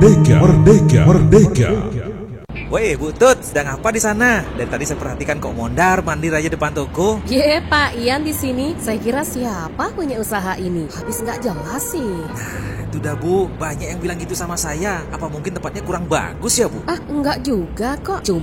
Merdeka, merdeka, merdeka. Woi, Bu Tut, sedang apa di sana? Dari tadi saya perhatikan kok mondar-mandir aja depan toko. Ye, Pak Ian di sini. Saya kira siapa punya usaha ini? Habis nggak jelas sih. Itu dah Bu, banyak yang bilang gitu sama saya. Apa mungkin tempatnya kurang bagus ya Bu? Ah, enggak juga kok. Cuma